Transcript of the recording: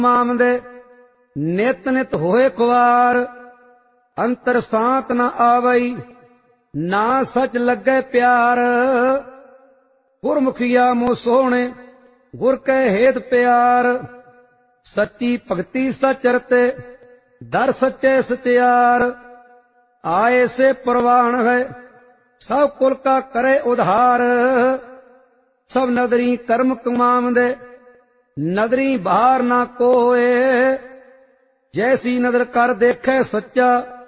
ਮਾਮਦੇ ਨਿਤ ਨਿਤ ਹੋਏ ਖੁਆਰ। ਅੰਤਰ ਸਾਤ ਨ ਆਵਈ ਨਾ ਸਚ ਲੱਗੇ ਪਿਆਰ। ਗੁਰਮੁਖੀਆ ਮੋ ਸੋਹਣੇ ਗੁਰ ਕੈ ਹੇਤ ਪਿਆਰ। ਸੱਚੀ ਭਗਤੀ ਸਚ ਰਤੇ ਦਰ ਸੱਚੇ ਸਚਿਆਰ। ਆਏ ਸੇ ਪ੍ਰਵਾਨ ਹੈ ਸਭ ਕੁਲ ਕਾ ਕਰੇ ਉਧਾਰ। ਸਭ ਨਦਰੀ ਕਰਮ ਕਮਾਵੰਦੇ ਨਦਰੀ ਬਾਹਰ ਨਾ ਕੋਏ। ਜੈਸੀ ਨਦਰ ਕਰ ਦੇਖੈ ਸੱਚਾ